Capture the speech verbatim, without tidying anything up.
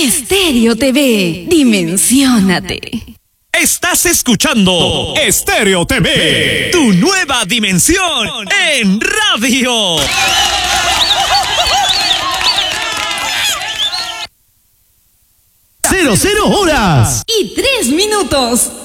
Estéreo T V, dimensiónate. Estás escuchando Estéreo T V, tu nueva dimensión en radio. Cero, cero horas. Y tres minutos.